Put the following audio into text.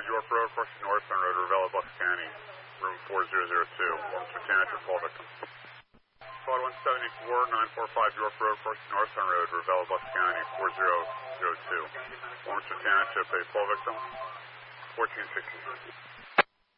York Road, crossing Northbound Road, Ravenna, Bucks County, room 4002. Warminster Township, call victim. Squad 174, 945 York Road, crossing Northbound Road, Ravenna, Bucks County, 4002. Warminster Township, a call victim, 1460.